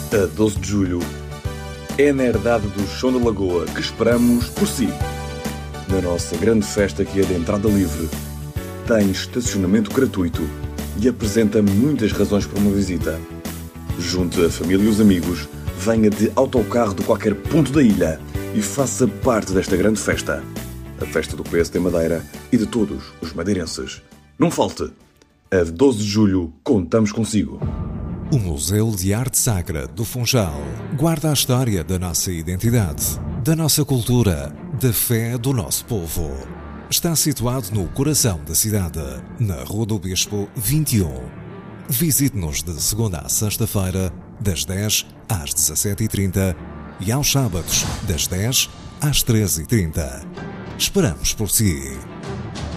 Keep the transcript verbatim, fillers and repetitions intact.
A doze de julho é na herdade do Chão da Lagoa que esperamos por si. Na nossa grande festa, que é de entrada livre, tem estacionamento gratuito e apresenta muitas razões para uma visita. Junte a família e os amigos, venha de autocarro de qualquer ponto da ilha e faça parte desta grande festa. A festa do P S D Madeira e de todos os madeirenses. Não falte! A doze de julho contamos consigo. O Museu de Arte Sacra do Funchal guarda a história da nossa identidade, da nossa cultura, da fé do nosso povo. Está situado no coração da cidade, na Rua do Bispo vinte e um. Visite-nos de segunda a sexta-feira, das dez às dezassete e trinta e aos sábados, das dez às treze e trinta. Esperamos por si.